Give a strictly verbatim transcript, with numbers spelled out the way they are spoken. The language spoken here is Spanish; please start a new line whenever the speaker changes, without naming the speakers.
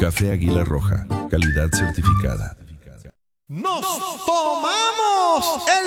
Café Águila Roja, calidad certificada.
¡Nos tomamos el